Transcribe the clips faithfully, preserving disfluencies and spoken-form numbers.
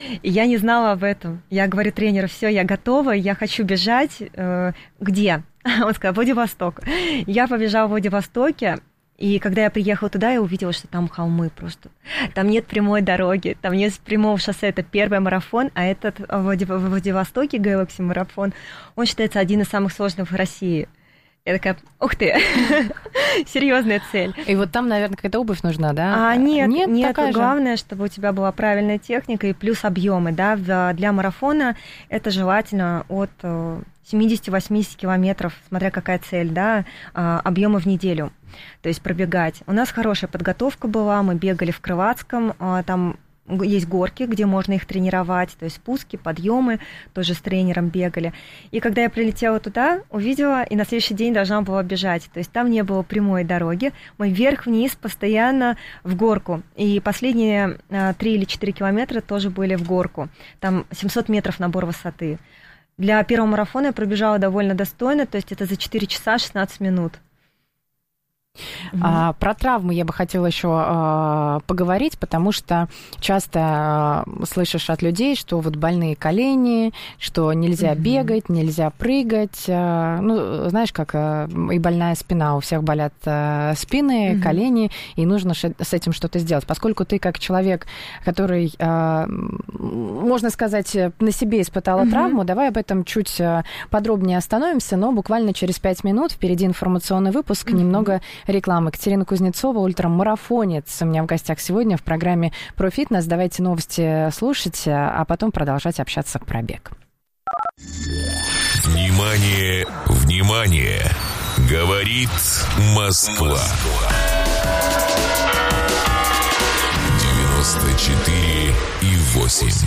И я не знала об этом. Я говорю тренеру: все, я готова, я хочу бежать. Э, где? Он сказал: Владивосток. Я побежала в Владивостоке, и когда я приехала туда, я увидела, что там холмы просто. Там нет прямой дороги, там нет прямого шоссе. Это первый марафон, а этот в Владивостоке Galaxy марафон, он считается один из самых сложных в России. Я такая: ух ты, серьезная цель. И вот там, наверное, какая-то обувь нужна, да? А, нет, нет, нет, такая главное, же. чтобы у тебя была правильная техника и плюс объемы, да. Для марафона это желательно от семьдесят-восемьдесят километров, смотря какая цель, да, объемы в неделю, то есть пробегать. У нас хорошая подготовка была, мы бегали в Крылатском, там есть горки, где можно их тренировать, то есть спуски, подъемы, тоже с тренером бегали. И когда я прилетела туда, увидела, и на следующий день должна была бежать. То есть там не было прямой дороги, мы вверх-вниз постоянно в горку. И последние три или четыре километра тоже были в горку. Там семьсот метров набор высоты. Для первого марафона я пробежала довольно достойно, то есть это за четыре часа шестнадцать минут. Угу. А, про травмы я бы хотела еще а, поговорить, потому что часто а, слышишь от людей, что вот больные колени, что нельзя угу. бегать, нельзя прыгать. А, ну, знаешь, как а, и больная спина, у всех болят а, спины, угу. колени, и нужно ш- с этим что-то сделать. Поскольку ты как человек, который, а, можно сказать, на себе испытала угу. травму, давай об этом чуть подробнее остановимся, но буквально через пять минут впереди информационный выпуск, угу. немного рекламы. Катерина Кузнецова, ультрамарафонец, у меня в гостях сегодня в программе про фитнес. Давайте новости слушать, а потом продолжать общаться про бег. Внимание, внимание! Говорит Москва. девяносто четыре и восемь.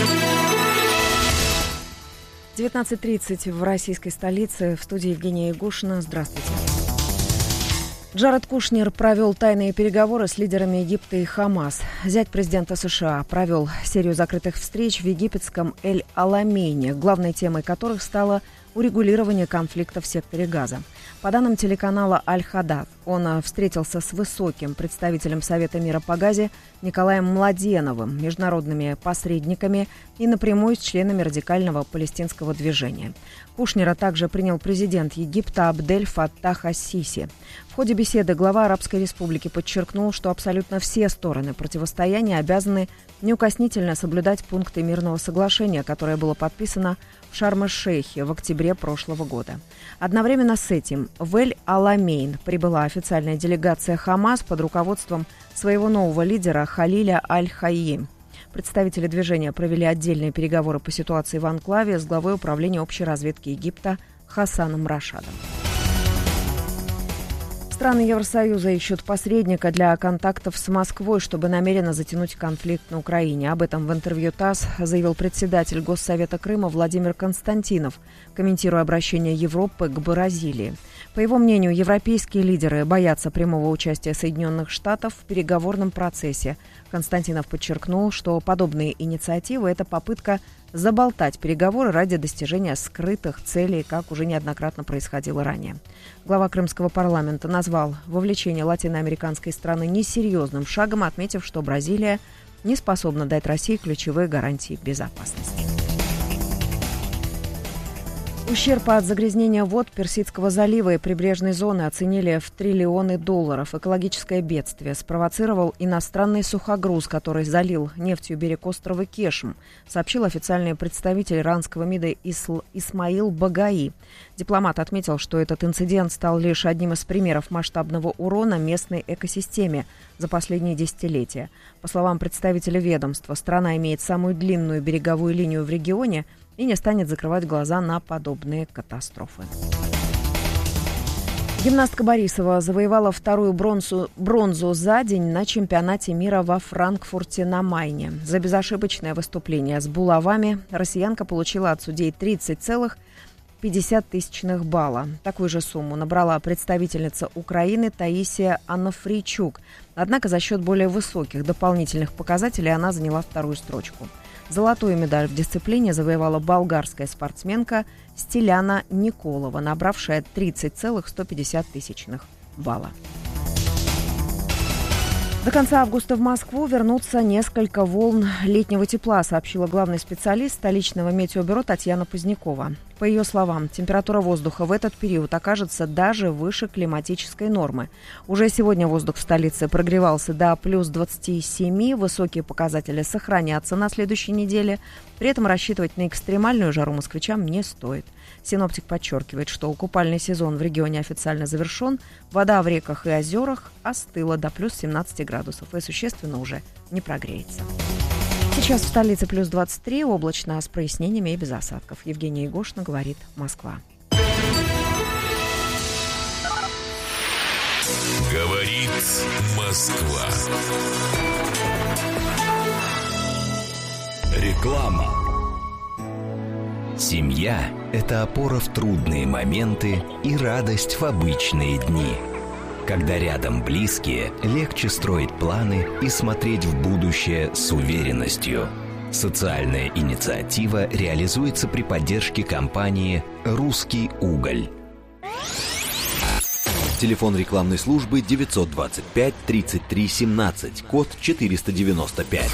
девятнадцать тридцать в российской столице. В студии Евгения Ягушина. Здравствуйте. Джаред Кушнер провел тайные переговоры с лидерами Египта и Хамас. Зять президента США провел серию закрытых встреч в египетском Эль-Аламейне, главной темой которых стало урегулирование конфликта в секторе Газа. По данным телеканала Аль-Хадад, он встретился с высоким представителем Совета мира по Газе Николаем Младеновым, международными посредниками и напрямую с членами радикального палестинского движения. Кушнера также принял президент Египта Абдель Фаттах ас-Сиси. В ходе беседы глава Арабской Республики подчеркнул, что абсолютно все стороны противостояния обязаны неукоснительно соблюдать пункты мирного соглашения, которое было подписано в Шарм-эль-Шейхе в октябре прошлого года. Одновременно с этим в Эль-Аламейн прибыла официальная делегация Хамас под руководством своего нового лидера Халиля Аль-Хайи. Представители движения провели отдельные переговоры по ситуации в анклаве с главой управления общей разведки Египта Хасаном Рашадом. Страны Евросоюза ищут посредника для контактов с Москвой, чтобы намеренно затянуть конфликт на Украине. Об этом в интервью ТАСС заявил председатель Госсовета Крыма Владимир Константинов, комментируя обращение Европы к Бразилии. По его мнению, европейские лидеры боятся прямого участия Соединенных Штатов в переговорном процессе. Константинов подчеркнул, что подобные инициативы – это попытка заболтать переговоры ради достижения скрытых целей, как уже неоднократно происходило ранее. Глава крымского парламента назвал вовлечение латиноамериканской страны несерьезным шагом, отметив, что Бразилия не способна дать России ключевые гарантии безопасности. Ущерб от загрязнения вод Персидского залива и прибрежной зоны оценили в триллионы долларов. Экологическое бедствие спровоцировал иностранный сухогруз, который залил нефтью берег острова Кешм, сообщил официальный представитель иранского МИДа Исл... Исмаил Багаи. Дипломат отметил, что этот инцидент стал лишь одним из примеров масштабного урона местной экосистеме за последние десятилетия. По словам представителя ведомства, страна имеет самую длинную береговую линию в регионе и не станет закрывать глаза на подобные катастрофы. Гимнастка Борисова завоевала вторую бронзу, бронзу за день на чемпионате мира во Франкфурте на Майне. За безошибочное выступление с булавами россиянка получила от судей тридцать целых пятьдесят тысячных балла. Такую же сумму набрала представительница Украины Таисия Анафрийчук. Однако за счет более высоких дополнительных показателей она заняла вторую строчку. Золотую медаль в дисциплине завоевала болгарская спортсменка Стиляна Николова, набравшая тридцать целых сто пятьдесят тысячных балла. До конца августа в Москву вернутся несколько волн летнего тепла, сообщила главный специалист столичного метеобюро Татьяна Позднякова. По ее словам, температура воздуха в этот период окажется даже выше климатической нормы. Уже сегодня воздух в столице прогревался до плюс двадцати семи, высокие показатели сохранятся на следующей неделе. При этом рассчитывать на экстремальную жару москвичам не стоит. Синоптик подчеркивает, что купальный сезон в регионе официально завершен, вода в реках и озерах остыла до плюс семнадцати градусов и существенно уже не прогреется. Сейчас в столице плюс двадцать три, облачно, с прояснениями и без осадков. Евгения Егошина, говорит Москва. Говорит Москва. Реклама. Семья – это опора в трудные моменты и радость в обычные дни. Когда рядом близкие, легче строить планы и смотреть в будущее с уверенностью. Социальная инициатива реализуется при поддержке компании «Русский уголь». Телефон рекламной службы девятьсот двадцать пять тридцать три семнадцать, код четыреста девяносто пять.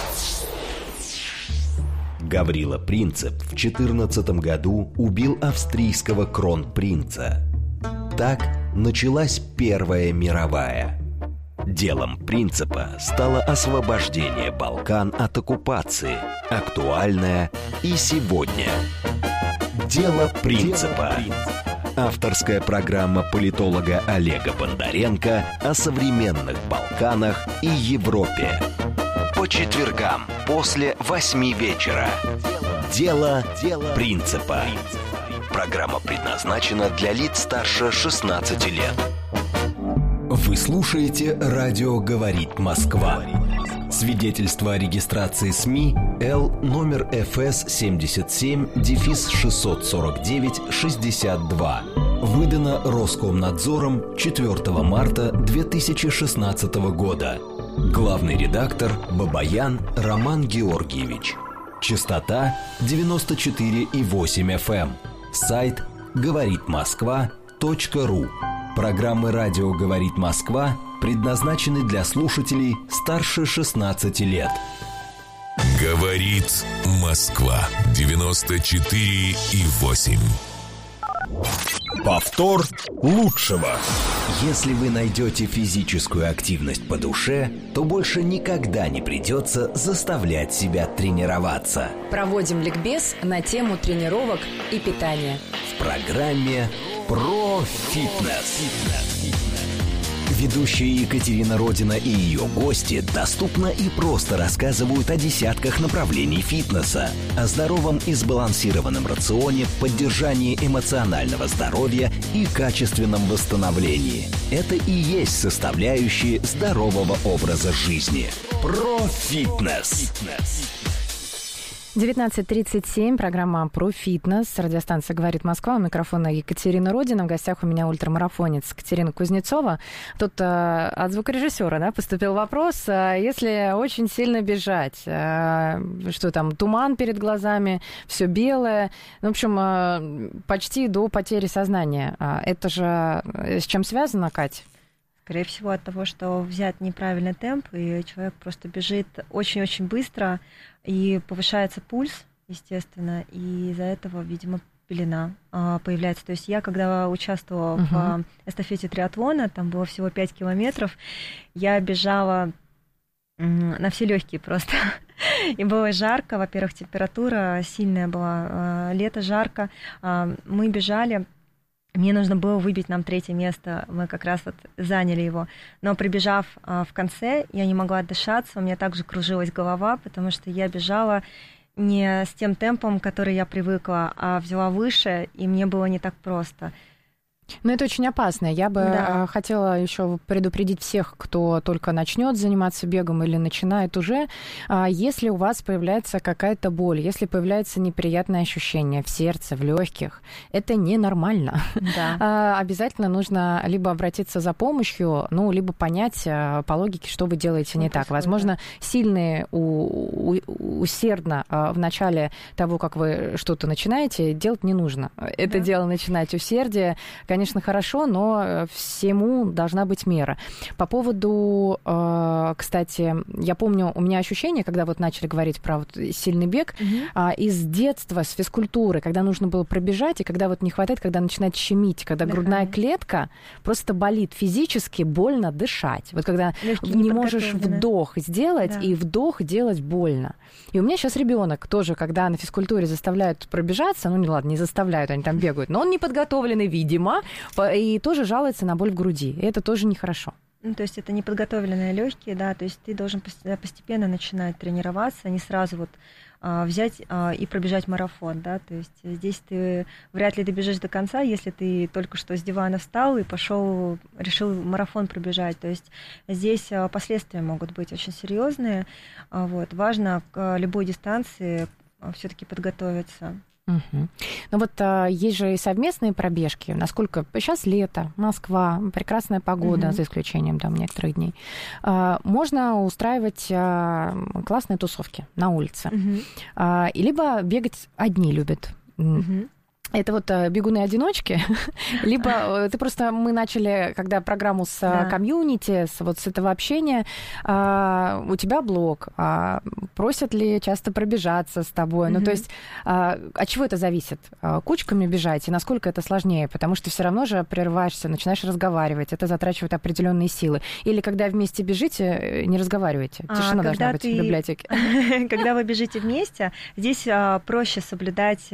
Гаврила Принцип в четырнадцатом году убил австрийского кронпринца. Так началась Первая мировая. Делом Принципа стало освобождение Балкан от оккупации, актуальное и сегодня. Дело Принципа. Авторская программа политолога Олега Бондаренко о современных Балканах и Европе. По четвергам после восьми вечера. Дело Принципа. Программа предназначена для лиц старше шестнадцати лет. Вы слушаете «Радио говорит Москва». Свидетельство о регистрации СМИ Л номер эф эс семьдесят семь шестьсот сорок девять шестьдесят два. Выдано Роскомнадзором четвёртого марта две тысячи шестнадцатого года. Главный редактор Бабаян Роман Георгиевич. Частота девяносто четыре и восемь эф эм. Сайт говорит москва точка ру. Программы «Радио говорит Москва» предназначены для слушателей старше шестнадцати лет. Говорит Москва. девяносто четыре и восемь. Повтор лучшего. Если вы найдете физическую активность по душе, то больше никогда не придется заставлять себя тренироваться. Проводим ликбез на тему тренировок и питания. В программе «Про фитнес». Ведущие Екатерина Родина и ее гости доступно и просто рассказывают о десятках направлений фитнеса, о здоровом и сбалансированном рационе, поддержании эмоционального здоровья и качественном восстановлении. Это и есть составляющие здорового образа жизни. Про фитнес. девятнадцать тридцать семь, программа «Про фитнес», радиостанция «Говорит Москва», у микрофона Екатерина Родина, в гостях у меня ультрамарафонец Катерина Кузнецова. Тут э, от звукорежиссера, да, поступил вопрос, э, если очень сильно бежать, э, что там, туман перед глазами, все белое, в общем, э, почти до потери сознания. Э, это же с чем связано, Кать? Скорее всего, от того, что взят неправильный темп, и человек просто бежит очень-очень быстро, и повышается пульс, естественно, и из-за этого, видимо, пелена а, появляется. То есть я, когда участвовала uh-huh. в а, эстафете триатлона, там было всего пять километров, я бежала м, на все легкие просто. И было жарко, во-первых, температура сильная была, а, лето жарко, а, мы бежали. Мне нужно было выбить нам третье место, мы как раз вот заняли его. Но прибежав а, в конце, я не могла отдышаться, у меня также кружилась голова, потому что я бежала не с тем темпом, который я привыкла, а взяла выше, и мне было не так просто. Ну, это очень опасно. Я бы да. хотела еще предупредить всех, кто только начнет заниматься бегом или начинает уже. Если у вас появляется какая-то боль, если появляется неприятное ощущение в сердце, в легких, это ненормально. Да. Обязательно нужно либо обратиться за помощью, ну, либо понять по логике, что вы делаете не ну, так. Возможно, да. сильные, у, у, усердно в начале того, как вы что-то начинаете, делать не нужно. Это да. дело начинать усердие. Конечно, конечно, хорошо, но всему должна быть мера. По поводу, кстати, я помню, у меня ощущение, когда вот начали говорить про вот сильный бег, угу. из детства, с физкультуры, когда нужно было пробежать, и когда вот не хватает, когда начинает щемить, когда Дыхание. грудная клетка просто болит физически, больно дышать. Вот когда Легкие не можешь вдох сделать, да. и вдох делать больно. И у меня сейчас ребенок тоже, когда на физкультуре заставляют пробежаться, ну, не ладно, не заставляют, они там бегают, но он не подготовленный, видимо, и тоже жалуется на боль в груди. И это тоже нехорошо. Ну, то есть это неподготовленные легкие, да, то есть ты должен постепенно начинать тренироваться, не сразу вот а, взять а, и пробежать марафон, да, то есть здесь ты вряд ли добежишь до конца, если ты только что с дивана встал и пошел, решил марафон пробежать, то есть здесь а, последствия могут быть очень серьезные, а, вот, важно к любой дистанции а, все-таки подготовиться. Угу. Ну вот а, есть же и совместные пробежки. Насколько сейчас лето, Москва, прекрасная погода, угу. за исключением там некоторых дней. А, можно устраивать а, классные тусовки на улице. Угу. А, и либо бегать одни любят. Угу. Это вот бегуны-одиночки, либо ты просто, мы начали, когда программу с да. комьюнити, с, вот с этого общения, а, у тебя блог, а, просят ли часто пробежаться с тобой, mm-hmm. ну то есть а, от чего это зависит? А, кучками бежать, и насколько это сложнее, потому что все равно же прерываешься, начинаешь разговаривать, это затрачивает определенные силы. Или когда вместе бежите, не разговариваете, тишина а, должна быть ты... в библиотеке. Когда вы бежите вместе, здесь проще соблюдать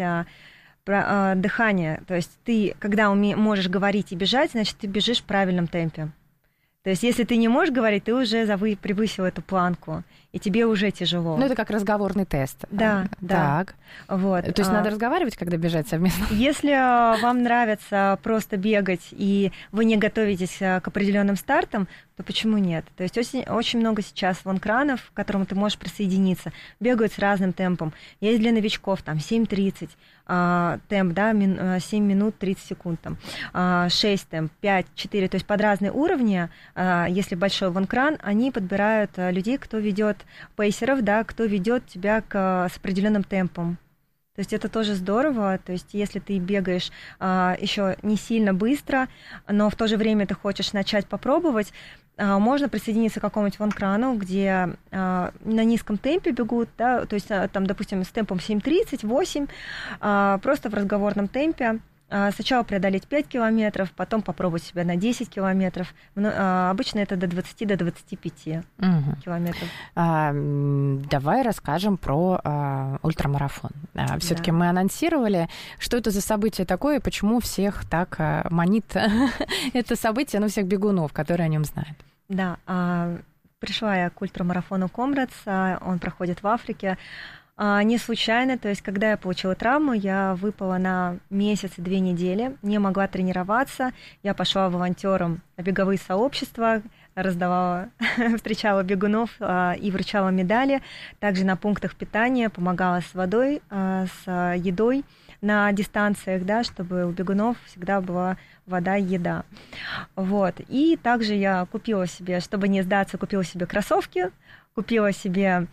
про э, дыхание, то есть ты, когда уме- можешь говорить и бежать, значит, ты бежишь в правильном темпе. То есть если ты не можешь говорить, ты уже завы- превысил эту планку, и тебе уже тяжело. Ну, это как разговорный тест. Да, да. Так. Вот. То есть а, надо разговаривать, когда бежать совместно? Если вам нравится просто бегать, и вы не готовитесь к определенным стартам, то почему нет? То есть очень, очень много сейчас ванкранов, к которым ты можешь присоединиться, бегают с разным темпом. Есть для новичков там семь тридцать а, темп, да, мин, семь минут тридцать секунд, там, а, шесть темп, пять, четыре, то есть под разные уровни, а, если большой ванкран, они подбирают а, людей, кто ведет пейсеров, да, кто ведет тебя к, с определенным темпом. То есть это тоже здорово, то есть если ты бегаешь а, еще не сильно быстро, но в то же время ты хочешь начать попробовать, а, можно присоединиться к какому-нибудь ванкрану, где а, на низком темпе бегут, да, то есть а, там, допустим, с темпом семь тридцать, восемь, а, просто в разговорном темпе. Сначала преодолеть пять километров, потом попробовать себя на десять километров. Обычно это до двадцати, до двадцати пяти угу. километров. А, давай расскажем про а, ультрамарафон. А, все-таки да. мы анонсировали, что это за событие такое, и почему всех так а, манит это событие, ну, всех бегунов, которые о нем знают. Да, а, пришла я к ультрамарафону Комрадс, он проходит в Африке. Не случайно, то есть когда я получила травму, я выпала на месяц и две недели, не могла тренироваться, я пошла волонтером на беговые сообщества, раздавала, встречала бегунов и вручала медали, также на пунктах питания помогала с водой, с едой на дистанциях, да, чтобы у бегунов всегда была вода и еда. Вот. И также я купила себе, чтобы не сдаться, купила себе кроссовки, купила себе...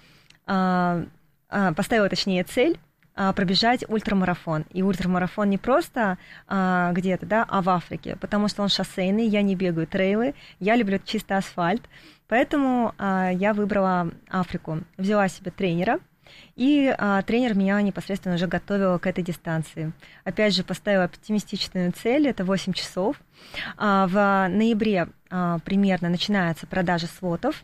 поставила, точнее, цель пробежать ультрамарафон. И ультрамарафон не просто а, где-то, да, а в Африке, потому что он шоссейный, я не бегаю трейлы, я люблю чисто асфальт, поэтому а, я выбрала Африку. Взяла себе тренера, и а, тренер меня непосредственно уже готовил к этой дистанции. Опять же, поставила оптимистичную цель, это восемь часов. А, в ноябре а, примерно начинается продажа слотов.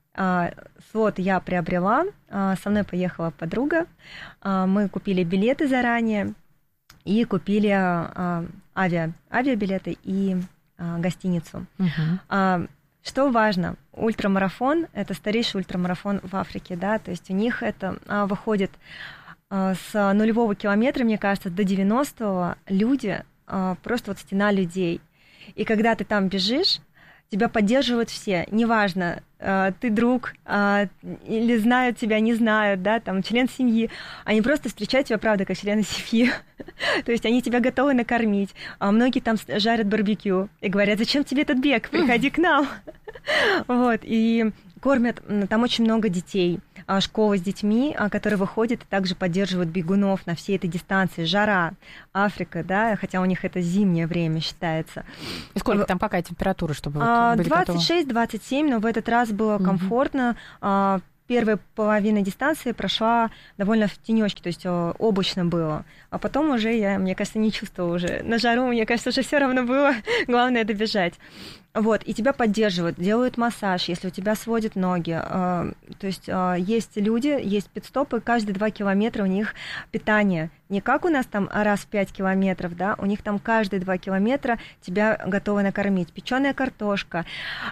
Слот я приобрела, со мной поехала подруга, мы купили билеты заранее и купили авиа, авиабилеты и гостиницу. Uh-huh. Что важно, ультрамарафон – это старейший ультрамарафон в Африке, да, то есть у них это выходит с нулевого километра, мне кажется, до девяностого люди, просто вот стена людей. И когда ты там бежишь, тебя поддерживают все, неважно, ты друг или знают тебя, не знают, да, там, член семьи, они просто встречают тебя, правда, как члена семьи, то есть они тебя готовы накормить, а многие там жарят барбекю и говорят, зачем тебе этот бег, приходи к нам, вот, и кормят, там очень много детей, школы с детьми, которые выходят и также поддерживают бегунов на всей этой дистанции. Жара, Африка, да, хотя у них это зимнее время считается. И сколько там, какая температура, чтобы вот были двадцать шесть - двадцать семь, но в этот раз было комфортно. Угу. Первая половина дистанции прошла довольно в тенечке, то есть облачно было. А потом уже я, мне кажется, не чувствовала уже. На жару, мне кажется, уже все равно было. Главное добежать. Вот, и тебя поддерживают, делают массаж, если у тебя сводят ноги. То есть есть люди, есть пит-стопы, каждые два километра у них питание. Не как у нас там раз в пять километров, да, у них там каждые два километра тебя готовы накормить. Печеная картошка,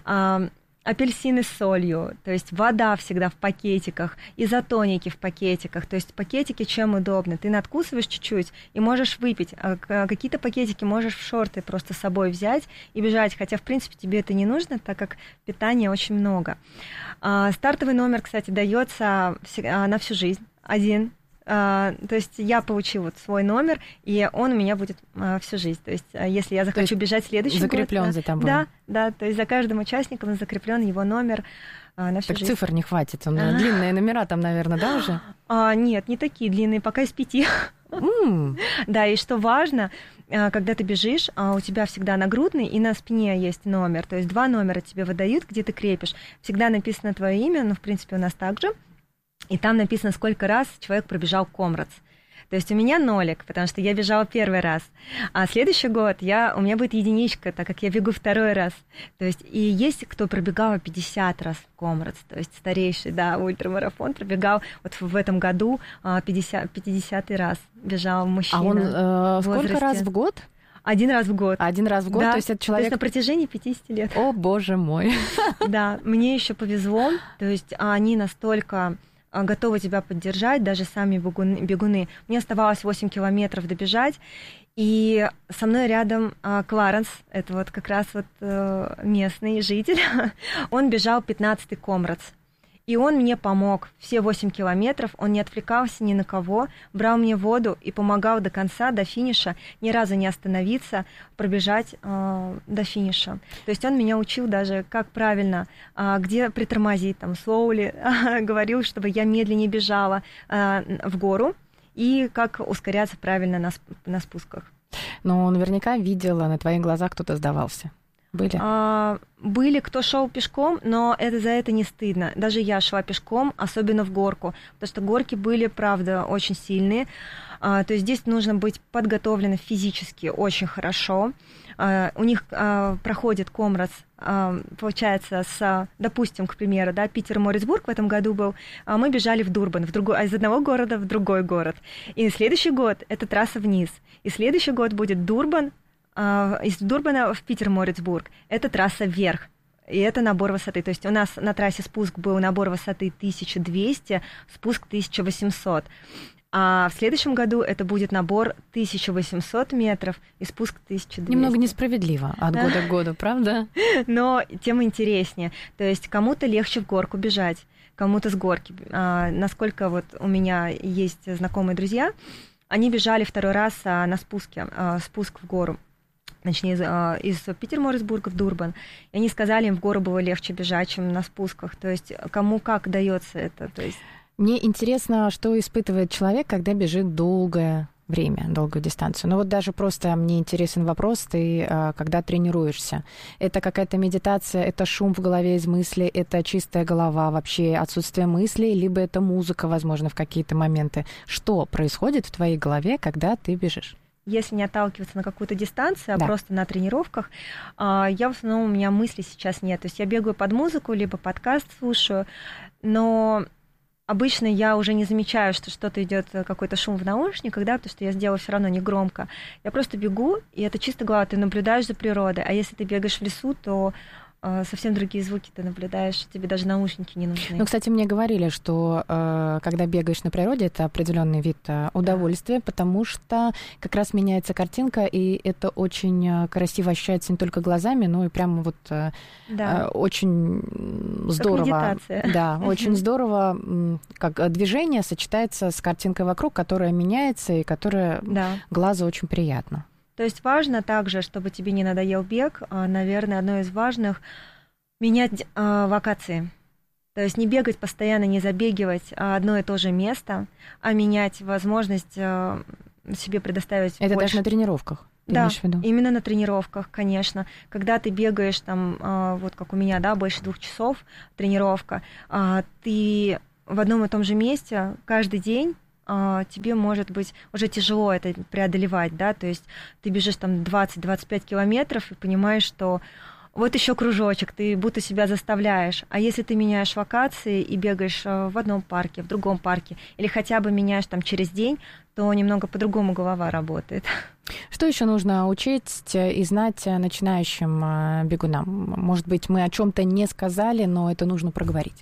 апельсины с солью, то есть вода всегда в пакетиках, изотоники в пакетиках, то есть пакетики чем удобно. Ты надкусываешь чуть-чуть и можешь выпить, а какие-то пакетики можешь в шорты просто с собой взять и бежать, хотя, в принципе, тебе это не нужно, так как питания очень много. Стартовый номер, кстати, дается на всю жизнь, один. Uh, то есть я получила вот свой номер, и он у меня будет uh, всю жизнь. То есть uh, если я захочу бежать в следующий год... Закреплен за тобой. Да, да, то есть за каждым участником закреплен его номер uh, на всю так жизнь. Так цифр не хватит, он, uh. длинные номера там, наверное, да, уже? Uh, нет, не такие длинные, пока из пяти. Mm. Да, и что важно, когда ты бежишь, у тебя всегда нагрудный и на спине есть номер, то есть два номера тебе выдают, где ты крепишь. Всегда написано твое имя, ну, в принципе, у нас так же. И там написано, сколько раз человек пробежал Комрадс. То есть у меня нолик, потому что я бежала первый раз. А следующий год я, у меня будет единичка, так как я бегу второй раз. То есть и есть, кто пробегал пятьдесят раз Комрадс. То есть старейший, да, ультрамарафон пробегал вот в этом году пятьдесят, пятидесятый раз бежал мужчина. А он э, сколько раз в год? Один раз в год. Один раз в год, да. То есть это человек... То есть на протяжении пятидесяти лет. О, боже мой. Да, мне еще повезло, то есть они настолько... готовы тебя поддержать, даже сами бегуны. Мне оставалось восемь километров добежать, и со мной рядом Кларенс, это вот как раз вот местный житель, он бежал пятнадцатый Комрадс. И он мне помог все восемь километров, он не отвлекался ни на кого, брал мне воду и помогал до конца, до финиша, ни разу не остановиться, пробежать э, до финиша. То есть он меня учил даже, как правильно, э, где притормозить, там, слоули, э, говорил, чтобы я медленнее бежала э, в гору, и как ускоряться правильно на, на спусках. Но наверняка видела, на твоих глазах кто-то сдавался. Были? А, были, кто шел пешком, но это, за это не стыдно. Даже я шла пешком, особенно в горку, потому что горки были, правда, очень сильные. А, то есть здесь нужно быть подготовленным физически очень хорошо. А, у них а, проходит Комрадс, а, получается, с, допустим, к примеру, да, Питер-Морицбург в этом году был, а мы бежали в Дурбан, в другой, из одного города в другой город. И следующий год это трасса вниз. И следующий год будет Дурбан, из Дурбана в Питер-Морицбург. Это трасса вверх, и это набор высоты. То есть у нас на трассе спуск был набор высоты тысяча двести, спуск тысяча восемьсот. А в следующем году это будет набор тысяча восемьсот метров и спуск тысяча двести. Немного несправедливо от года к году, правда? Но тем интереснее. То есть кому-то легче в горку бежать, кому-то с горки. А, насколько вот у меня есть знакомые друзья, они бежали второй раз на спуске, спуск в гору. Точнее, из, из Питер-Морицбурга в Дурбан. И они сказали, им в гору было легче бежать, чем на спусках. То есть кому как дается это. То есть... Мне интересно, что испытывает человек, когда бежит долгое время, долгую дистанцию. Но вот даже просто мне интересен вопрос, ты когда тренируешься, это какая-то медитация, это шум в голове из мыслей, это чистая голова, вообще отсутствие мыслей, либо это музыка, возможно, в какие-то моменты. Что происходит в твоей голове, когда ты бежишь? Если не отталкиваться на какую-то дистанцию, а да. просто на тренировках, я в основном, у меня мыслей сейчас нет. То есть я бегаю под музыку, либо подкаст слушаю, но обычно я уже не замечаю, что что-то идет, какой-то шум в наушниках, да, потому что я сделала все равно не громко. Я просто бегу, и это чисто голова, ты наблюдаешь за природой. А если ты бегаешь в лесу, то совсем другие звуки ты наблюдаешь, тебе даже наушники не нужны. Ну, кстати, мне говорили, что э, когда бегаешь на природе, это определенный вид удовольствия, потому что как раз меняется картинка, и это очень красиво ощущается не только глазами, но и прямо вот э, да. э, очень здорово. Как медитация. Да, очень здорово, как движение сочетается с картинкой вокруг, которая меняется и которая да. глазу очень приятна. То есть важно также, чтобы тебе не надоел бег, наверное, одно из важных – менять э, вакации. То есть не бегать постоянно, не забегивать одно и то же место, а менять возможность себе предоставить Это больше. даже на тренировках? Ты Да, имеешь в виду? именно на тренировках, конечно. Когда ты бегаешь там, вот как у меня, да, больше двух часов тренировка, ты в одном и том же месте каждый день, тебе может быть уже тяжело это преодолевать, да, то есть ты бежишь там двадцать-двадцать пять километров и понимаешь, что вот еще кружочек, ты будто себя заставляешь. А если ты меняешь локации и бегаешь в одном парке, в другом парке, или хотя бы меняешь там через день, то немного по-другому голова работает. Что еще нужно учесть и знать начинающим бегунам? Может быть, мы о чем-то не сказали, но это нужно проговорить.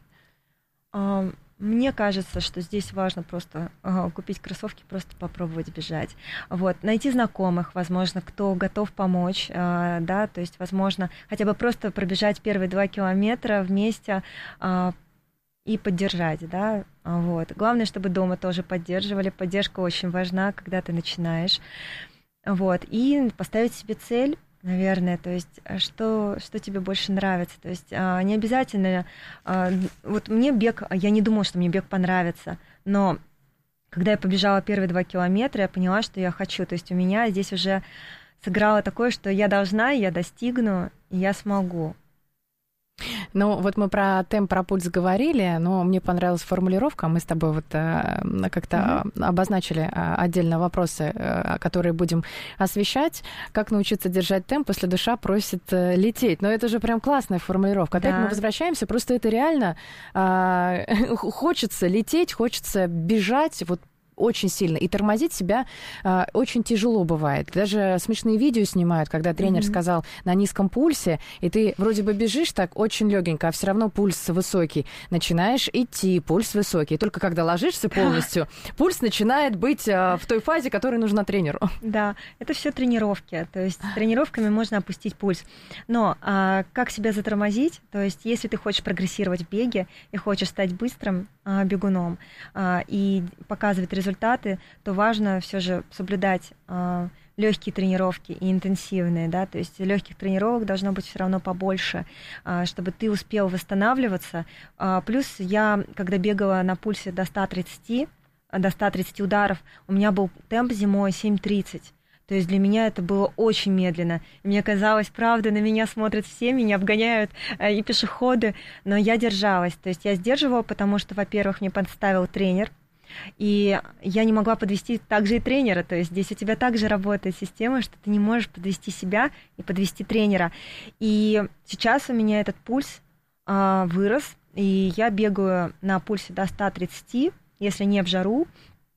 Мне кажется, что здесь важно просто э, купить кроссовки, просто попробовать бежать. Вот. Найти знакомых, возможно, кто готов помочь, э, да, то есть, возможно, хотя бы просто пробежать первые два километра вместе э, и поддержать, да, вот. Главное, чтобы дома тоже поддерживали, поддержка очень важна, когда ты начинаешь, вот, и поставить себе цель, наверное, то есть что, что тебе больше нравится, то есть а, не обязательно, а, вот мне бег, я не думала, что мне бег понравится, но когда я побежала первые два километра, я поняла, что я хочу, то есть у меня здесь уже сыграло такое, что я должна, я достигну, и я смогу. Ну, вот мы про темп, про пульс говорили, но мне понравилась формулировка. Мы с тобой вот э, как-то mm-hmm. обозначили отдельно вопросы, э, которые будем освещать. Как научиться держать темп, если душа просит э, лететь. Но это же прям классная формулировка. Опять да. мы возвращаемся, просто это реально э, хочется лететь, хочется бежать, вот очень сильно. И тормозить себя э, очень тяжело бывает. Даже смешные видео снимают, когда тренер mm-hmm. сказал на низком пульсе, и ты вроде бы бежишь так очень легенько, а все равно пульс высокий. Начинаешь идти, пульс высокий. И только когда ложишься полностью, пульс начинает быть э, в той фазе, которая нужна тренеру. Да, это все тренировки. То есть с тренировками можно опустить пульс. Но э, как себя затормозить? То есть если ты хочешь прогрессировать в беге и хочешь стать быстрым э, бегуном э, и показывать результаты, результаты, то важно все же соблюдать э, легкие тренировки и интенсивные, да, то есть легких тренировок должно быть все равно побольше, э, чтобы ты успел восстанавливаться. Э, плюс я, когда бегала на пульсе до ста тридцати, до ста тридцати ударов, у меня был темп зимой семь тридцать. То есть для меня это было очень медленно. И мне казалось, правда, на меня смотрят все, меня обгоняют э, и пешеходы, но я держалась. То есть я сдерживала, потому что, во-первых, мне подставил тренер, и я не могла подвести также и тренера, то есть здесь у тебя также работает система, что ты не можешь подвести себя и подвести тренера. И сейчас у меня этот пульс а, вырос, и я бегаю на пульсе до ста тридцати, если не в жару,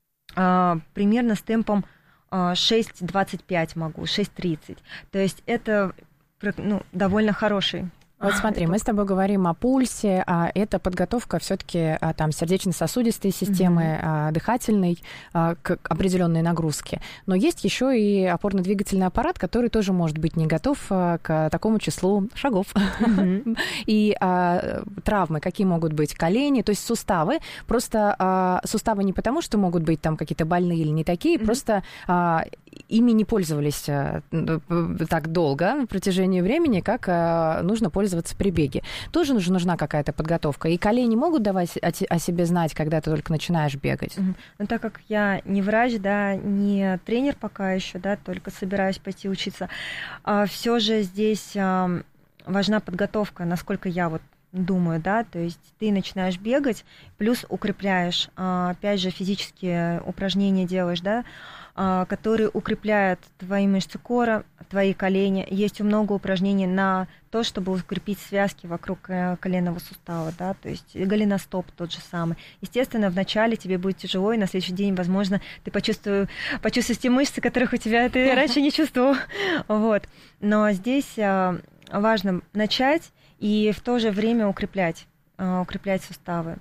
а, примерно с темпом а, шесть двадцать пять могу, шесть тридцать. То есть это ну, довольно хороший. Вот смотри, мы с тобой говорим о пульсе, а это подготовка все-таки там сердечно-сосудистой системы, mm-hmm. дыхательной к определенной нагрузке. Но есть еще и опорно-двигательный аппарат, который тоже может быть не готов к такому числу шагов. Mm-hmm. И а, травмы какие могут быть? Колени, то есть суставы. Просто а, суставы не потому, что могут быть там какие-то больные или не такие, mm-hmm. просто а, ими не пользовались а, так долго на протяжении времени, как а, нужно пользоваться при беге. Тоже нужна какая-то подготовка. И колени могут давать о себе знать, когда ты только начинаешь бегать? Mm-hmm. Но так как я не врач, да, не тренер пока еще, да, только собираюсь пойти учиться, а, все же здесь а, важна подготовка, насколько я вот думаю, да, то есть ты начинаешь бегать, плюс укрепляешь, а, опять же, физические упражнения делаешь, да, а, которые укрепляют твои мышцы кора, твои колени. Есть много упражнений на то, чтобы укрепить связки вокруг коленного сустава, да, то есть голеностоп тот же самый. Естественно, вначале тебе будет тяжело, и на следующий день, возможно, ты почувствуешь, почувствуешь те мышцы, которых у тебя ты раньше не чувствовал, вот. Но здесь важно начать и в то же время укреплять, укреплять суставы.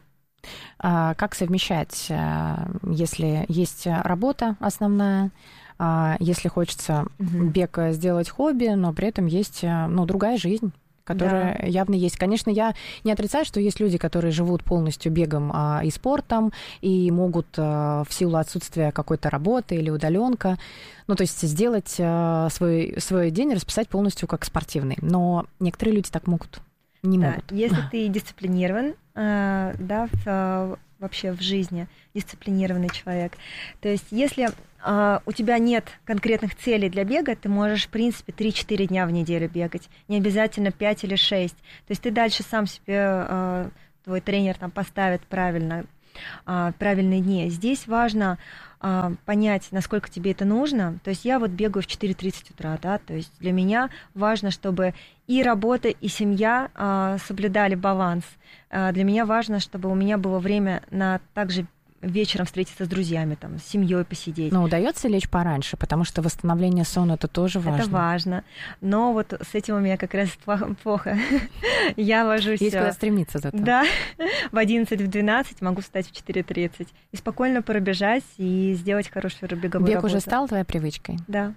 Как совмещать, если есть работа основная, если хочется угу. бег сделать хобби, но при этом есть, ну, другая жизнь, которая да. явно есть. Конечно, я не отрицаю, что есть люди, которые живут полностью бегом а, и спортом, и могут а, в силу отсутствия какой-то работы или удаленка, ну, то есть сделать а, свой, свой день, расписать полностью как спортивный. Но некоторые люди так могут. не да. могут. Если ты дисциплинирован, э, да, в, вообще в жизни, дисциплинированный человек, то есть если э, у тебя нет конкретных целей для бега, ты можешь, в принципе, три-четыре дня в неделю бегать, не обязательно пять или шесть. То есть ты дальше сам себе, э, твой тренер там поставит правильно, э, правильные дни. Здесь важно э, понять, насколько тебе это нужно. То есть я вот бегаю в четыре тридцать утра, да, то есть для меня важно, чтобы и работа, и семья э, соблюдали баланс. Э, для меня важно, чтобы у меня было время на также вечером встретиться с друзьями, там, с семьей посидеть. Но удается лечь пораньше, потому что восстановление сна это тоже важно. Это важно. Но вот с этим у меня как раз плохо. Я ложусь... Есть куда стремиться зато. Да, в одиннадцать-двенадцать могу встать в четыре тридцать. И спокойно пробежать и сделать хорошую беговую Бег работу. уже стал твоей привычкой? Да.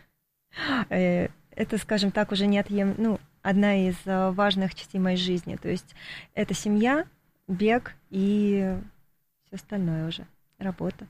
Это, скажем так, уже неотъем... ну, одна из важных частей моей жизни. То есть это семья, бег и... остальное уже, работа.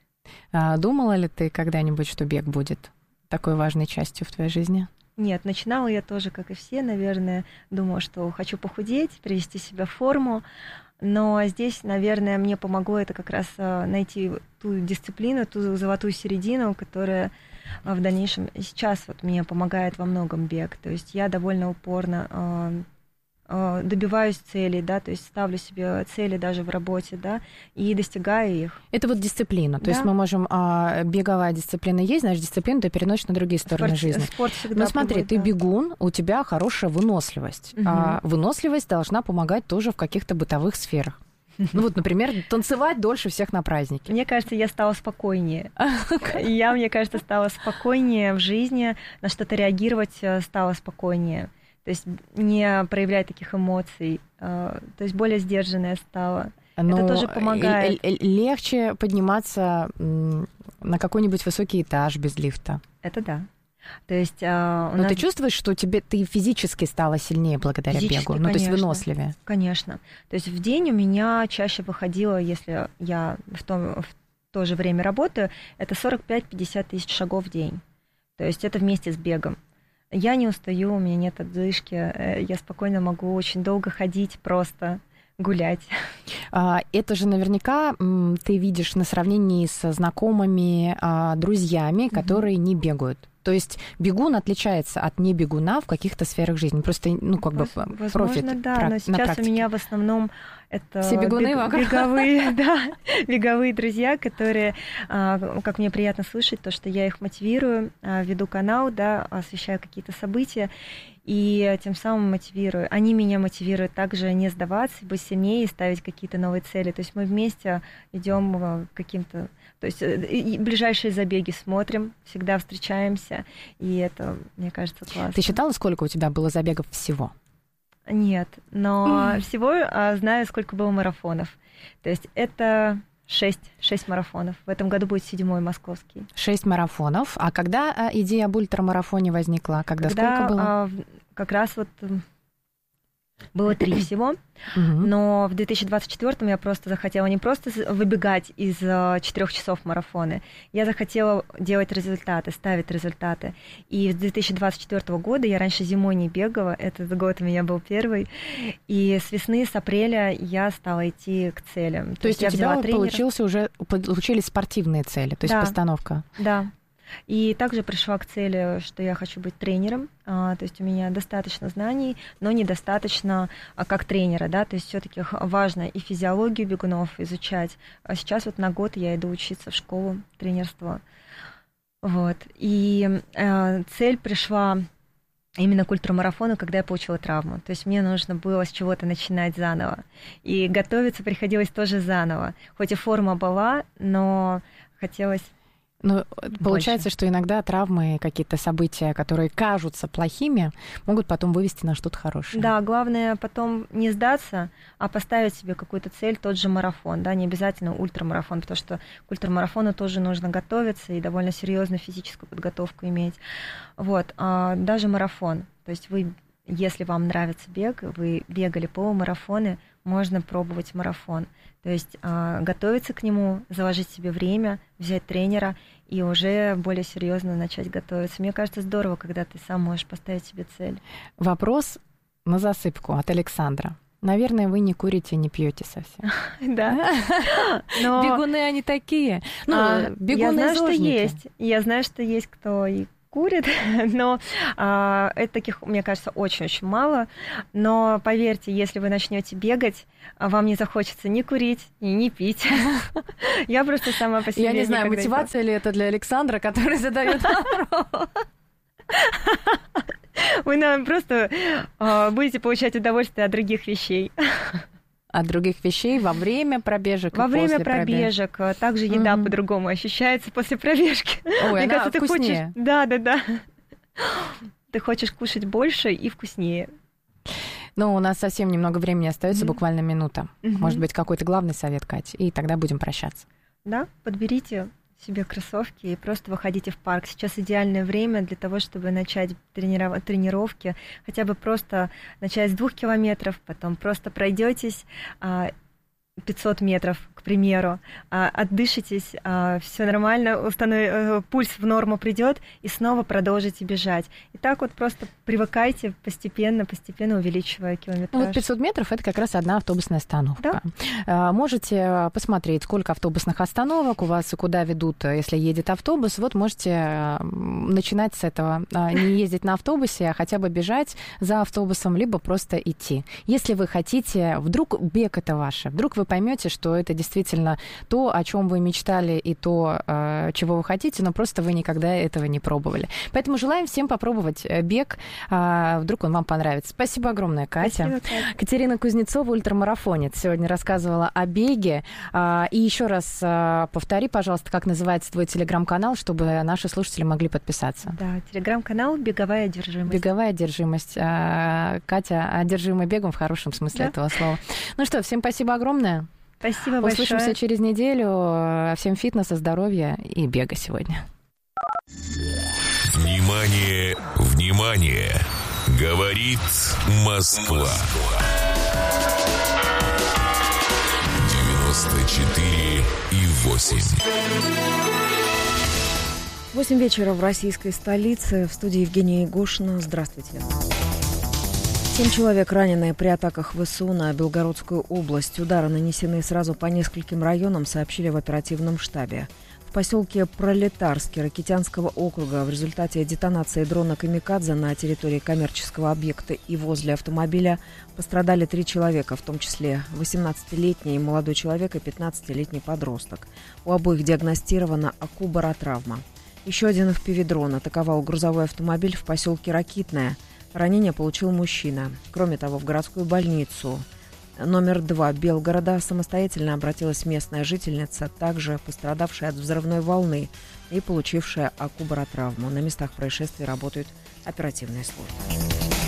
А думала ли ты когда-нибудь, что бег будет такой важной частью в твоей жизни? Нет, начинала я тоже, как и все, наверное, думала, что хочу похудеть, привести себя в форму, но здесь, наверное, мне помогло это как раз найти ту дисциплину, ту золотую середину, которая в дальнейшем, сейчас вот мне помогает во многом бег, то есть я довольно упорно добиваюсь целей, да, то есть ставлю себе цели даже в работе, да, и достигаю их. Это вот дисциплина, то да. есть мы можем, а, беговая дисциплина есть, знаешь, дисциплину ты переносишь на другие стороны спорт, жизни. Спорт всегда Но смотри, помогает, ты да. бегун, у тебя хорошая выносливость, угу. а выносливость должна помогать тоже в каких-то бытовых сферах. Ну вот, например, танцевать дольше всех на празднике. Мне кажется, я стала спокойнее. Я, мне кажется, стала спокойнее в жизни, на что-то реагировать стала спокойнее. То есть не проявлять таких эмоций, то есть более сдержанная стала. Но это тоже помогает. Легче подниматься на какой-нибудь высокий этаж без лифта. Это да. То есть, Но нас... ты чувствуешь, что тебе ты физически стала сильнее благодаря физически, бегу? Ну, конечно, то есть выносливее? Конечно. То есть в день у меня чаще выходило, если я в, том, в то же время работаю, это сорок пять-пятьдесят тысяч шагов в день. То есть это вместе с бегом. Я не устаю, у меня нет отдышки, я спокойно могу очень долго ходить, просто гулять. Это же наверняка ты видишь на сравнении со знакомыми, друзьями, которые mm-hmm. не бегают. То есть бегун отличается от небегуна в каких-то сферах жизни. Просто, ну, как бы Возможно, профит. да, но сейчас у меня в основном это все бегуны бег, беговые, да, беговые друзья, которые, как мне приятно слышать, то, что я их мотивирую, веду канал, да, освещаю какие-то события, и тем самым мотивирую. Они меня мотивируют также не сдаваться, быть сильнее и ставить какие-то новые цели. То есть мы вместе идем к каким-то... То есть ближайшие забеги смотрим, всегда встречаемся, и это, мне кажется, классно. Ты считала, сколько у тебя было забегов всего? Нет, но всего знаю, сколько было марафонов. То есть это шесть, шесть марафонов. В этом году будет седьмой московский. Шесть марафонов. А когда идея об ультрамарафоне возникла? Когда, когда сколько было? Как раз вот... Было три всего, uh-huh. но в две тысячи двадцать четвёртом я просто захотела не просто выбегать из четырех часов марафона, я захотела делать результаты, ставить результаты. И с две тысячи двадцать четвёртого года, я раньше зимой не бегала, этот год у меня был первый, и с весны, с апреля я стала идти к целям. То, то есть, есть у тебя получился уже, получились спортивные цели, то есть да. постановка? Да. И также пришла к цели, что я хочу быть тренером, а, то есть у меня достаточно знаний, но недостаточно а, как тренера, да, то есть все-таки важно и физиологию бегунов изучать. А сейчас вот на год я иду учиться в школу тренерства, вот. И а, цель пришла именно к ультрамарафону, когда я получила травму. То есть мне нужно было с чего-то начинать заново. И готовиться приходилось тоже заново. Хоть и форма была, но хотелось... Ну, получается, что иногда травмы, какие-то события, которые кажутся плохими, могут потом вывести на что-то хорошее. Да, главное потом не сдаться, а поставить себе какую-то цель, тот же марафон, да, не обязательно ультрамарафон, потому что к ультрамарафону тоже нужно готовиться и довольно серьезную физическую подготовку иметь. Вот, а даже марафон, то есть вы, если вам нравится бег, вы бегали полумарафоны, можно пробовать марафон. То есть э, готовиться к нему, заложить себе время, взять тренера и уже более серьезно начать готовиться. Мне кажется, здорово, когда ты сам можешь поставить себе цель. Вопрос на засыпку от Александра. Наверное, вы не курите, не пьете совсем. Да. Бегуны они такие. Ну, бегуны я знаю, что есть. Я знаю, что есть кто и курит, но а, это таких, мне кажется, очень-очень мало. Но поверьте, если вы начнете бегать, вам не захочется ни курить, и ни пить. Я просто сама по себе. Я не знаю, мотивация ли это для Александра, который задает вопрос. Вы нам просто а, будете получать удовольствие от других вещей. От других вещей во время пробежек. Во время пробежек. пробежек. Также еда mm-hmm. по-другому ощущается после пробежки. Ой, Мне она кажется, ты вкуснее. хочешь. Да, да, да. Ты хочешь кушать больше и вкуснее. Ну, у нас совсем немного времени остается, mm-hmm. буквально минута. Mm-hmm. Может быть, какой-то главный совет, Катя, и тогда будем прощаться. Да, подберите себе кроссовки и просто выходите в парк. Сейчас идеальное время для того, чтобы начать трениров... тренировки, хотя бы просто начать с двух километров, потом просто пройдетесь пятьсот метров, к примеру, отдышитесь, все нормально, установ... пульс в норму придет, и снова продолжите бежать. И так вот просто привыкайте постепенно, постепенно увеличивая километраж. Ну, вот пятьсот метров – это как раз одна автобусная остановка. Да? Можете посмотреть, сколько автобусных остановок у вас, куда ведут, если едет автобус. Вот можете начинать с этого. Не ездить на автобусе, а хотя бы бежать за автобусом, либо просто идти. Если вы хотите, вдруг бег – это ваше, вдруг вы поймете, что это действительно то, о чем вы мечтали, и то, чего вы хотите, но просто вы никогда этого не пробовали. Поэтому желаем всем попробовать бег. Вдруг он вам понравится. Спасибо огромное, Катя. Спасибо, Катя. Катерина Кузнецова, ультрамарафонец, сегодня рассказывала о беге. И еще раз повтори, пожалуйста, как называется твой телеграм-канал, чтобы наши слушатели могли подписаться. Да, телеграм-канал «Беговая одержимость». «Беговая одержимость». Катя одержима бегом в хорошем смысле да. этого слова. Ну что, всем спасибо огромное. Спасибо большое. Услышимся через неделю. Всем фитнеса, здоровья и бега сегодня. Внимание, внимание! Говорит Москва. девяносто четыре и восемь. Восемь вечера в российской столице. В студии Евгения Егошина. Здравствуйте. Семь человек ранены при атаках ВСУ на Белгородскую область. Удары нанесены сразу по нескольким районам, сообщили в оперативном штабе. В поселке Пролетарский Ракитянского округа в результате детонации дрона «Камикадзе» на территории коммерческого объекта и возле автомобиля пострадали три человека, в том числе восемнадцатилетний молодой человек и пятнадцатилетний подросток. У обоих диагностирована акубаротравма. Еще один эф пи ви-дрон атаковал грузовой автомобиль в поселке Ракитное. Ранение получил мужчина. Кроме того, в городскую больницу номер два Белгорода самостоятельно обратилась местная жительница, также пострадавшая от взрывной волны и получившая акубаротравму. На местах происшествия работают оперативные службы.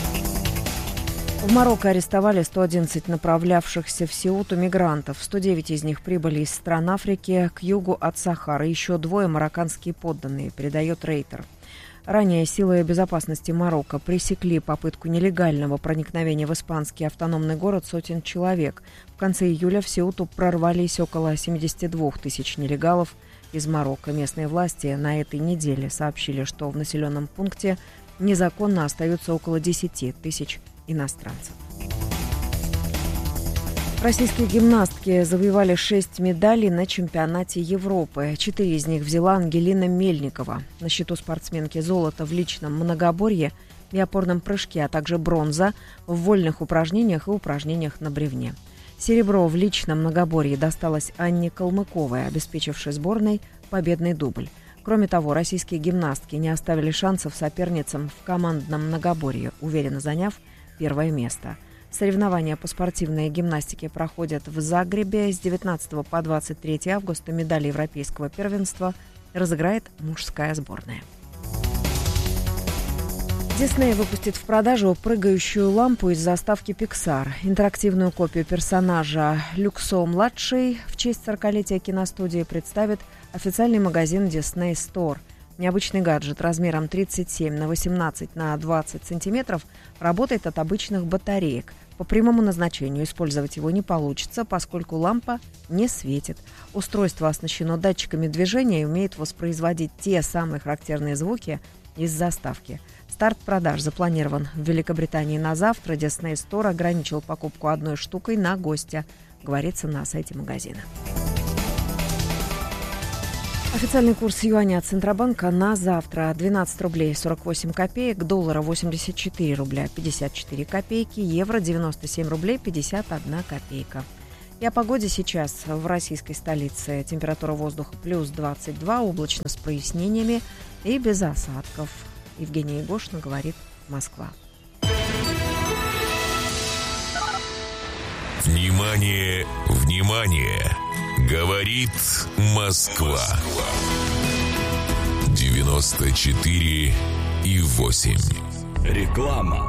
В Марокко арестовали сто одиннадцать направлявшихся в Сеуту мигрантов. сто девять из них прибыли из стран Африки к югу от Сахары. Еще двое марокканские подданные, передает Рейтер. Ранее силы безопасности Марокко пресекли попытку нелегального проникновения в испанский автономный город сотен человек. В конце июля в Сеуту прорвались около семьдесят два тысяч нелегалов из Марокко. Местные власти на этой неделе сообщили, что в населенном пункте незаконно остаются около десять тысяч иностранцев. Российские гимнастки завоевали шесть медалей на чемпионате Европы. Четыре из них взяла Ангелина Мельникова. На счету спортсменки золото в личном многоборье и опорном прыжке, а также бронза в вольных упражнениях и упражнениях на бревне. Серебро в личном многоборье досталось Анне Калмыковой, обеспечившей сборной победный дубль. Кроме того, российские гимнастки не оставили шансов соперницам в командном многоборье, уверенно заняв первое место. Соревнования по спортивной гимнастике проходят в Загребе с девятнадцатого по двадцать третье августа. Медали европейского первенства разыграет мужская сборная. Дисней выпустит в продажу прыгающую лампу из заставки Pixar. Интерактивную копию персонажа Люксо-младший в честь сорокалетия киностудии представит официальный магазин Disney Store. Необычный гаджет размером тридцать семь на восемнадцать на двадцать сантиметров работает от обычных батареек. По прямому назначению использовать его не получится, поскольку лампа не светит. Устройство оснащено датчиками движения и умеет воспроизводить те самые характерные звуки, из заставки. Старт продаж запланирован в Великобритании на завтра. Disney Store ограничил покупку одной штукой на гостя, говорится на сайте магазина. Официальный курс юаня от Центробанка на завтра двенадцать рублей сорок восемь копеек, доллара восемьдесят четыре рубля пятьдесят четыре копейки, евро девяносто семь рублей пятьдесят одна копейка. И о погоде сейчас в российской столице. Температура воздуха плюс двадцать два, облачно с прояснениями и без осадков. Евгения Егошина говорит Москва. Внимание, внимание! Говорит Москва. девяносто четыре и восемь. Реклама.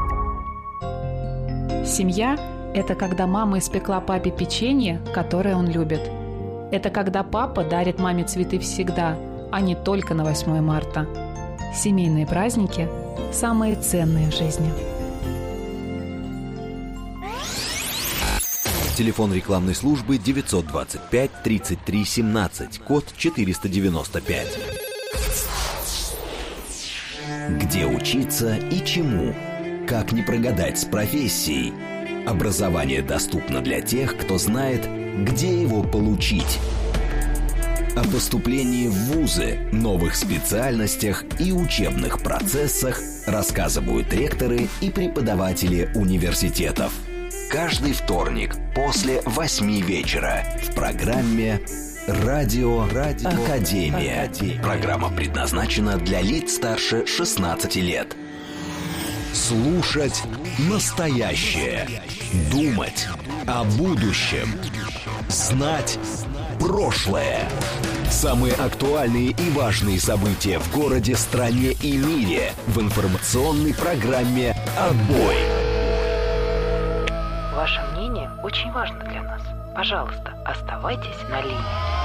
Семья – это когда мама испекла папе печенье, которое он любит. Это когда папа дарит маме цветы всегда, а не только на восьмое марта. Семейные праздники – самые ценные в жизни. Телефон рекламной службы девятьсот двадцать пять тридцать три семнадцать, код четыреста девяносто пять. Где учиться и чему? Как не прогадать с профессией? Образование доступно для тех, кто знает, где его получить. О поступлении в вузы, новых специальностях и учебных процессах рассказывают ректоры и преподаватели университетов. Каждый вторник после восьми вечера в программе «Радио, Радио Академия». Академия. Программа предназначена для лиц старше шестнадцати лет. Слушать настоящее. Думать о будущем. Знать прошлое. Самые актуальные и важные события в городе, стране и мире в информационной программе «Отбой». Ваше мнение очень важно для нас. Пожалуйста, оставайтесь на линии.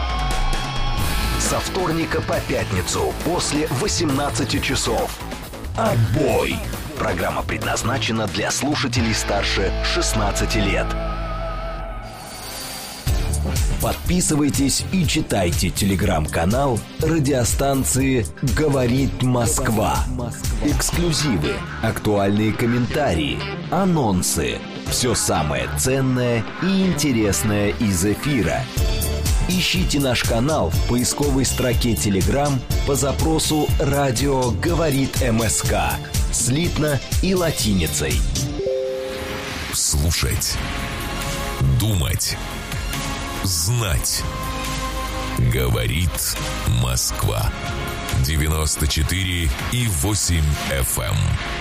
Со вторника по пятницу после восемнадцати часов. Отбой. Программа предназначена для слушателей старше шестнадцати лет. Подписывайтесь и читайте телеграм-канал радиостанции «Говорит Москва». Эксклюзивы, актуальные комментарии, анонсы. Все самое ценное и интересное из эфира. Ищите наш канал в поисковой строке Telegram по запросу «Радио говорит МСК» слитно и латиницей. Слушать, думать, знать. Говорит Москва. девяносто четыре и восемь эф эм.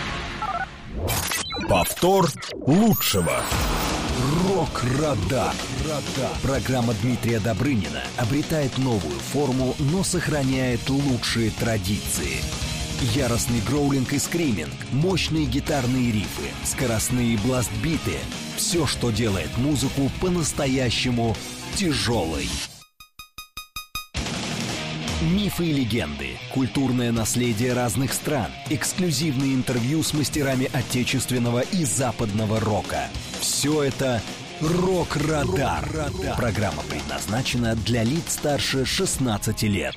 Повтор лучшего. Рок-радар. Программа Дмитрия Добрынина обретает новую форму, но сохраняет лучшие традиции. Яростный гроулинг и скриминг, мощные гитарные рифы, скоростные бласт-биты. Все, что делает музыку по-настоящему тяжелой. Мифы и легенды, культурное наследие разных стран, эксклюзивные интервью с мастерами отечественного и западного рока. Все это «Рок-радар». Программа предназначена для лиц старше шестнадцати лет.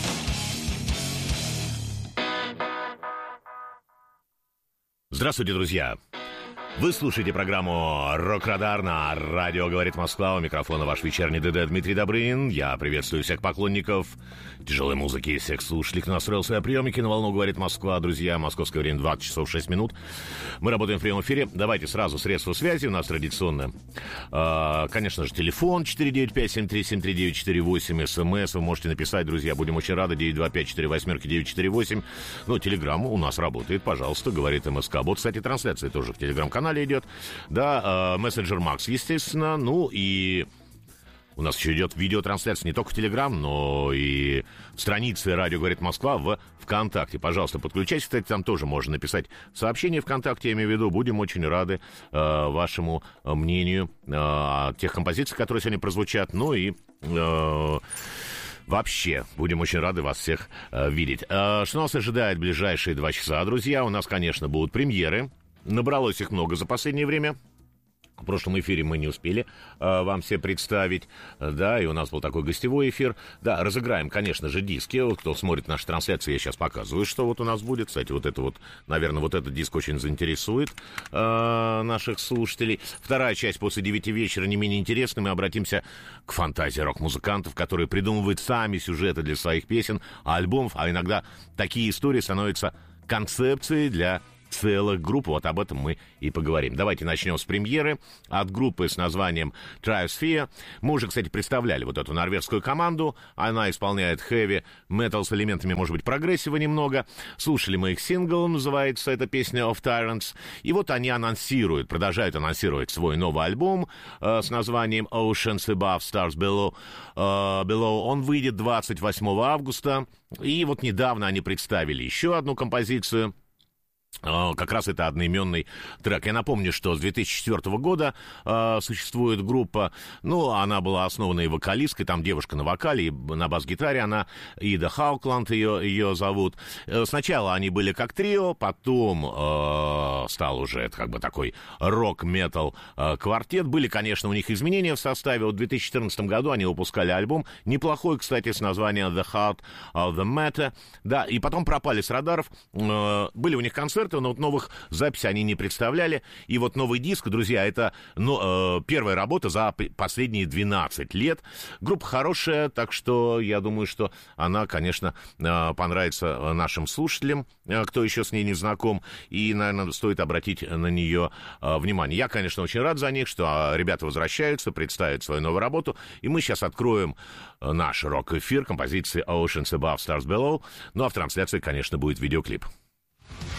Здравствуйте, друзья! Вы слушаете программу «Рок-радар» на радио «Говорит Москва». У микрофона ваш вечерний ДД Дмитрий Добрынин. Я приветствую всех поклонников тяжелой музыки и всех слушателей, кто настроил свои приемники на волну «Говорит Москва». Друзья, московское время двадцать часов шесть минут. Мы работаем в прямом эфире. Давайте сразу средства связи. У нас традиционно, э, конечно же, телефон четыре девять пять семь три семь три девять четыре восемь. СМС вы можете написать, друзья. Будем очень рады. девять два пять четыре восемь девять четыре восемь. Ну, телеграм у нас работает. Пожалуйста, говорит МСК. Вот, кстати, трансляция тоже в телеграм-канале идет, да, э, мессенджер Макс, естественно, ну и у нас еще идет видеотрансляция не только в Телеграм, но и в странице «Радио говорит Москва» в ВКонтакте. Пожалуйста, подключайтесь, кстати, там тоже можно написать сообщение ВКонтакте, я имею в виду, будем очень рады э, вашему мнению э, о тех композициях, которые сегодня прозвучат, ну и... Э, Вообще, будем очень рады вас всех э, видеть. Э, что нас ожидает в ближайшие два часа, друзья? У нас, конечно, будут премьеры. Набралось их много за последнее время. В прошлом эфире мы не успели э, вам все представить, да, и у нас был такой гостевой эфир. Да, разыграем, конечно же, диски. Вот кто смотрит наши трансляции, я сейчас показываю, что вот у нас будет. Кстати, вот это вот, наверное, вот этот диск очень заинтересует э, наших слушателей. Вторая часть после девяти вечера не менее интересная. Мы обратимся к фантазии рок-музыкантов, которые придумывают сами сюжеты для своих песен, альбомов, а иногда такие истории становятся концепцией для целых групп. Вот об этом мы и поговорим. Давайте начнем с премьеры от группы с названием Triosphere. Мы уже, кстати, представляли вот эту норвежскую команду. Она исполняет хэви метал с элементами, может быть, прогрессива немного. Слушали мы их сингл, называется эта песня Of Tyrants. И вот они анонсируют, продолжают анонсировать свой новый альбом э, с названием Oceans Above, Stars Below. Э, Below. Он выйдет двадцать восьмого августа. И вот недавно они представили еще одну композицию. Как раз это одноименный трек. Я напомню, что с две тысячи четвёртого года э, существует группа, ну, она была основана и вокалисткой, там девушка на вокале, и на бас-гитаре она, Ида Хаукланд ее, ее зовут. Сначала они были как трио, потом э, стал уже это как бы такой рок-метал э, квартет. Были, конечно, у них изменения в составе. Вот в две тысячи четырнадцатом году они выпускали альбом, неплохой, кстати, с названием The Heart of the Matter, да, и потом пропали с радаров. Э, были у них концерты, но вот новых записей они не представляли. И вот новый диск, друзья, это ну, э, первая работа за последние двенадцать лет. Группа хорошая, так что я думаю, что она, конечно, э, понравится нашим слушателям, э, кто еще с ней не знаком. И, наверное, стоит обратить на нее э, внимание. Я, конечно, очень рад за них, что э, ребята возвращаются, представят свою новую работу. И мы сейчас откроем наш рок-эфир композиции Oceans Above, Stars Below. Ну а в трансляции, конечно, будет видеоклип.